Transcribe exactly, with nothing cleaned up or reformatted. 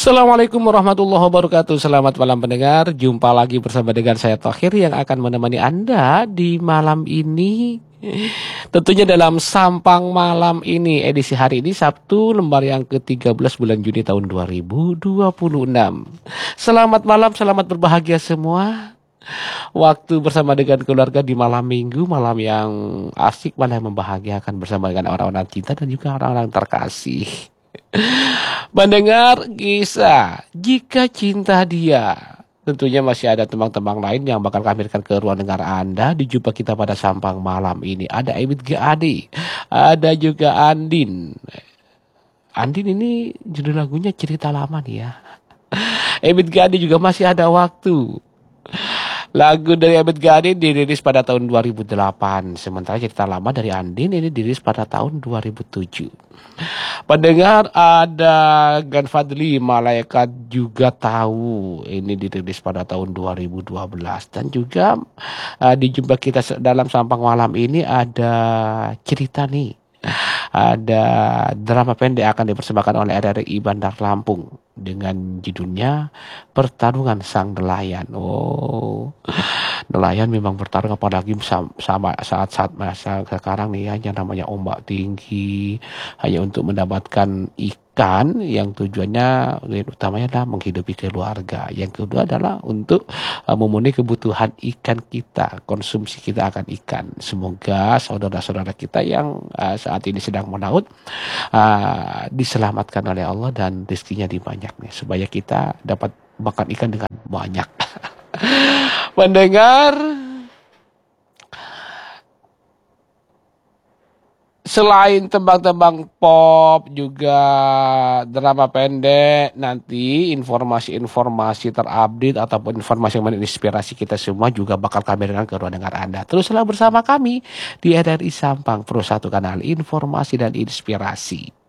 Assalamualaikum warahmatullahi wabarakatuh. Selamat malam pendengar. Jumpa lagi bersama dengan saya Thohir yang akan menemani Anda di malam ini. Tentunya dalam Sampang Malam ini, edisi hari ini Sabtu, lembar yang ke tiga belas bulan Juni tahun dua ribu dua puluh enam. Selamat malam, selamat berbahagia semua. Waktu bersama dengan keluarga di malam minggu, malam yang asik, malam yang membahagiakan bersama dengan orang-orang cinta dan juga orang-orang terkasih. Mendengar kisah Jika Cinta Dia. Tentunya masih ada teman-teman lain yang bakal kami hadirkan ke ruang dengar Anda di jumpa kita pada Sampang Malam ini. Ada Ebit G Ade, ada juga Andin. Andin ini judul lagunya cerita lama nih ya. Ebit G Ade juga masih ada waktu. Lagu dari Ebit G Ade dirilis pada tahun dua ribu delapan. Sementara cerita lama dari Andin ini dirilis pada tahun dua ribu tujuh. Pendengar, ada Gan Fadli, Malaikat Juga Tahu. Ini dirilis pada tahun dua ribu dua belas. Dan juga uh, di jumpa kita dalam Sampang Malam ini ada cerita nih. Ada drama pendek akan dipersembahkan oleh R R I Bandar Lampung dengan judulnya Pertarungan Sang Nelayan. Oh, nelayan memang bertarung, apalagi sama saat-saat masa sekarang nih ya, yang namanya ombak tinggi, hanya untuk mendapatkan ikan yang tujuannya utamanya adalah menghidupi keluarga. Yang kedua adalah untuk uh, memenuhi kebutuhan ikan kita, konsumsi kita akan ikan. Semoga saudara-saudara kita yang uh, saat ini sedang melaut uh, diselamatkan oleh Allah dan rezekinya dibanyak nih, supaya kita dapat makan ikan dengan banyak. Mendengar, selain tembang-tembang pop, juga drama pendek, nanti informasi-informasi terupdate ataupun informasi yang menginspirasi kita semua juga bakal kami berikan ke ruang dengar Anda. Teruslah bersama kami di R R I Sampang, Pro satu kanal informasi dan inspirasi.